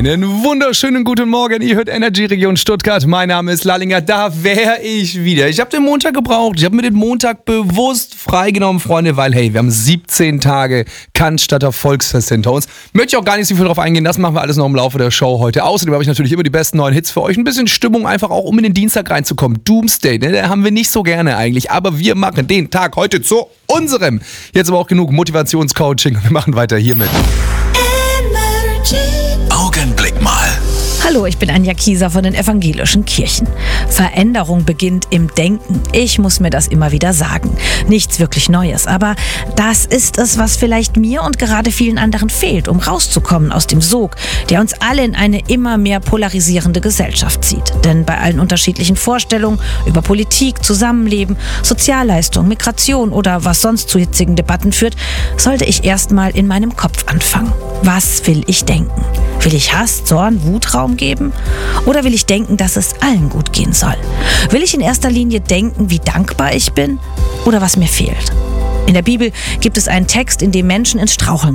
Einen wunderschönen guten Morgen, ihr hört Energy Region Stuttgart. Mein Name ist Lallinger, da wäre ich wieder. Ich habe den Montag gebraucht, ich habe mir den Montag bewusst freigenommen, Freunde, weil hey, wir haben 17 Tage Cannstatter Volksfest hinter uns. Möchte ich auch gar nicht so viel drauf eingehen, das machen wir alles noch im Laufe der Show heute. Außerdem habe ich natürlich immer die besten neuen Hits für euch. Ein bisschen Stimmung einfach auch, um in den Dienstag reinzukommen. Doomsday, ne? Den haben wir nicht so gerne eigentlich, aber wir machen den Tag heute zu unserem. Jetzt aber auch genug Motivationscoaching und wir machen weiter hiermit. Augenblick mal. Hallo, ich bin Anja Kieser von den Evangelischen Kirchen. Veränderung beginnt im Denken. Ich muss mir das immer wieder sagen. Nichts wirklich Neues, aber das ist es, was vielleicht mir und gerade vielen anderen fehlt, um rauszukommen aus dem Sog, der uns alle in eine immer mehr polarisierende Gesellschaft zieht. Denn bei allen unterschiedlichen Vorstellungen über Politik, Zusammenleben, Sozialleistung, Migration oder was sonst zu hitzigen Debatten führt, sollte ich erstmal in meinem Kopf anfangen. Was will ich denken? Will ich Hass, Zorn, Wut Raum geben? Oder will ich denken, dass es allen gut gehen soll? Will ich in erster Linie denken, wie dankbar ich bin oder was mir fehlt? In der Bibel gibt es einen Text, in dem Menschen ins Straucheln